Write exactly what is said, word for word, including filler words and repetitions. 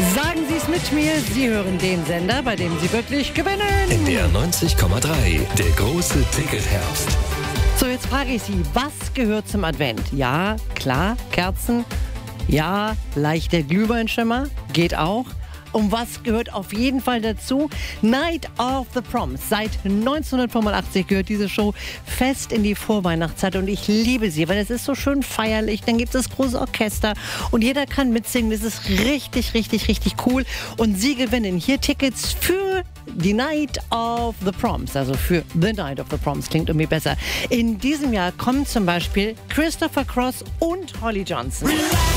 Sagen Sie es mit mir, Sie hören den Sender, bei dem Sie wirklich gewinnen. N D R neunzig Komma drei, der große Ticketherbst. So, jetzt frage ich Sie, was gehört zum Advent? Ja, klar, Kerzen. Ja, leichter Glühweinschimmer, geht auch. Und was gehört auf jeden Fall dazu? Night of the Proms. Seit neunzehnhundertfünfundachtzig gehört diese Show fest in die Vorweihnachtszeit und ich liebe sie, weil es ist so schön feierlich. Dann gibt es das große Orchester und jeder kann mitsingen. Das ist richtig, richtig, richtig cool. Und Sie gewinnen hier Tickets für die Night of the Proms, also für The Night of the Proms, klingt irgendwie besser. In diesem Jahr kommen zum Beispiel Christopher Cross und Holly Johnson.